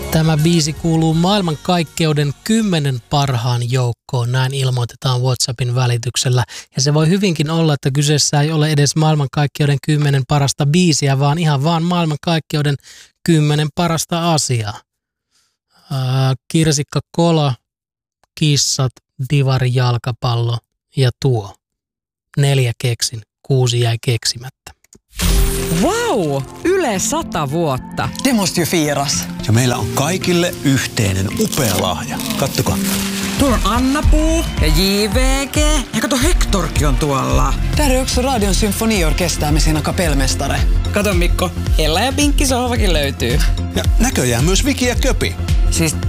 Tämä biisi kuuluu maailmankaikkeuden 10 parhaan joukkoon, näin ilmoitetaan WhatsAppin välityksellä. Ja se voi hyvinkin olla, että kyseessä ei ole edes maailmankaikkeuden 10 parasta biisiä, vaan ihan vaan maailmankaikkeuden 10 parasta asiaa. Kirsikka Kola, kissat, divari jalkapallo ja tuo. 4 keksin, 6 jäi keksimättä. Vau! Yle 100 vuotta. Det måste ju firas. Ja meillä on kaikille yhteinen upea lahja. Kattokaa. Tuolla on Anna-Puu ja JVG. Ja kato, Hectorkin on tuolla. Där är också Radion symfoniorkester med sina kapellmästare. Kato Mikko, Ella ja Pinkki sohvakin löytyy. Ja näköjään myös Viki ja Köpi. Siis